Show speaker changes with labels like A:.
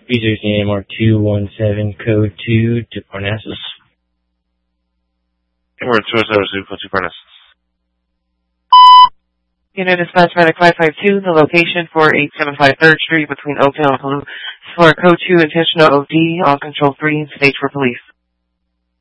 A: Users AMR 217 code 2 to Parnassus.
B: AMR 217 code 2 Parnassus.
C: Unit dispatch medic 552, the location for 875 3rd Street between Oakdale and Blue. For code 2 intentional OD on control 3, stage for police.